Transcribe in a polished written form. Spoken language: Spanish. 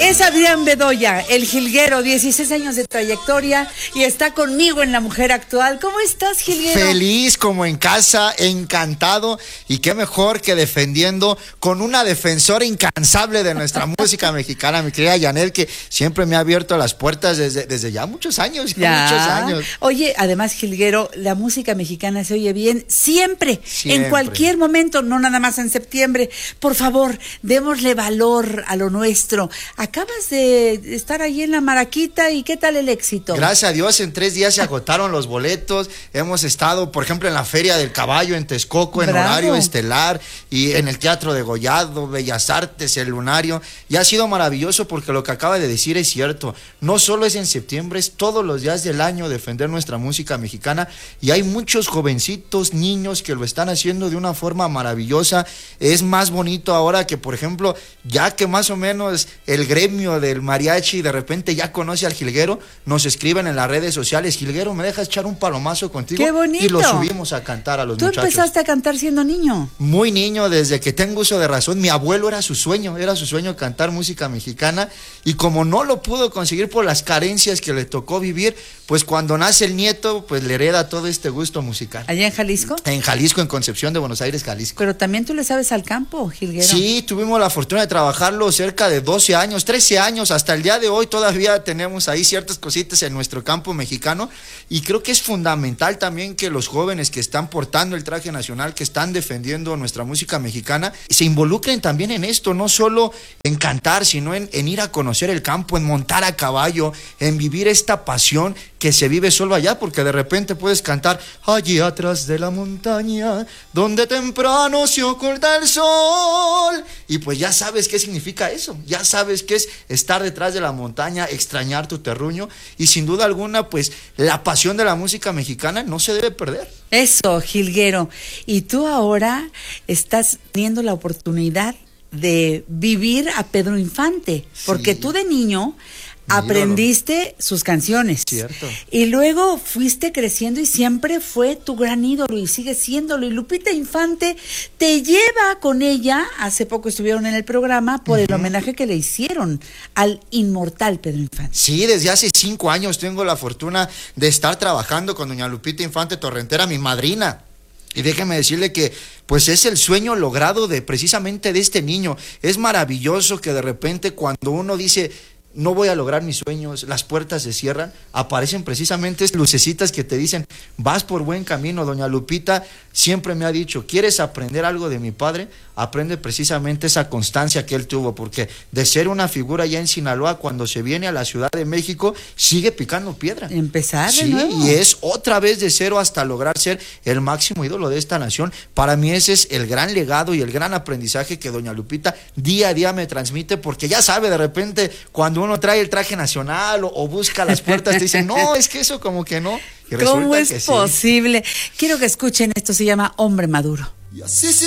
Es Adrián Bedoya, el jilguero, 16 años de trayectoria y está conmigo en La Mujer Actual. ¿Cómo estás, jilguero? Feliz como en casa, encantado, y qué mejor que defendiendo con una defensora incansable de nuestra música mexicana, mi querida Janet, que siempre me ha abierto las puertas desde ya muchos años. Oye, además, jilguero, la música mexicana se oye bien siempre, en cualquier momento, no nada más en septiembre. Por favor, démosle valor a lo nuestro. Acabas de estar ahí en la Maraquita y ¿qué tal el éxito? Gracias a Dios, en 3 días se agotaron los boletos. Hemos estado, por ejemplo, en la Feria del Caballo en Texcoco, en horario estelar, y en el Teatro Degollado, Bellas Artes, el Lunario, y ha sido maravilloso porque lo que acaba de decir es cierto. No solo es en septiembre, es todos los días del año defender nuestra música mexicana, y hay muchos jovencitos, niños que lo están haciendo de una forma maravillosa. Es más bonito ahora que, por ejemplo, ya que más o menos el gremio del mariachi de repente ya conoce al jilguero, nos escriben en las redes sociales: jilguero, ¿me dejas echar un palomazo contigo? ¡Qué bonito! Y lo subimos a cantar a los muchachos. ¿Tú empezaste a cantar siendo niño? Muy niño, desde que tengo uso de razón. Mi abuelo era su sueño cantar música mexicana, y como no lo pudo conseguir por las carencias que le tocó vivir, pues cuando nace el nieto, pues le hereda todo este gusto musical. ¿Allá en Jalisco? En Jalisco, en Concepción de Buenos Aires, Jalisco. Pero también tú le sabes al campo, jilguero. Sí, tuvimos la fortuna de trabajarlo cerca de 12 años, 13 años, hasta el día de hoy todavía tenemos ahí ciertas cositas en nuestro campo mexicano, y creo que es fundamental también que los jóvenes que están portando el traje nacional, que están defendiendo nuestra música mexicana, se involucren también en esto, no solo en cantar, sino en ir a conocer el campo, en montar a caballo, en vivir esta pasión que se vive solo allá, porque de repente puedes cantar allí atrás de la montaña, donde temprano se oculta el sol, y pues ya sabes qué significa eso, ya sabes qué es estar detrás de la montaña, extrañar tu terruño, y sin duda alguna, pues la pasión de la música mexicana no se debe perder. Eso, jilguero, y tú ahora estás teniendo la oportunidad de vivir a Pedro Infante, porque tú de niño aprendiste sus canciones. Cierto. Y luego fuiste creciendo y siempre fue tu gran ídolo y sigue siéndolo. Y Lupita Infante te lleva con ella, hace poco estuvieron en el programa, por el homenaje que le hicieron al inmortal Pedro Infante. Sí, desde hace 5 años tengo la fortuna de estar trabajando con doña Lupita Infante Torrentera, mi madrina. Y déjeme decirle que pues es el sueño logrado precisamente de este niño. Es maravilloso que de repente cuando uno dice: no voy a lograr mis sueños, las puertas se cierran, aparecen precisamente lucecitas que te dicen: vas por buen camino. Doña Lupita siempre me ha dicho: ¿quieres aprender algo de mi padre? Aprende precisamente esa constancia que él tuvo, porque de ser una figura ya en Sinaloa, cuando se viene a la Ciudad de México, sigue picando piedra. Empezar de nuevo. Y es otra vez de cero hasta lograr ser el máximo ídolo de esta nación. Para mí ese es el gran legado y el gran aprendizaje que doña Lupita día a día me transmite, porque ya sabe, de repente cuando uno trae el traje nacional o busca las puertas, te dicen: no, es que eso como que no. ¿Cómo es posible? Quiero que escuchen esto, se llama Hombre Maduro. Y así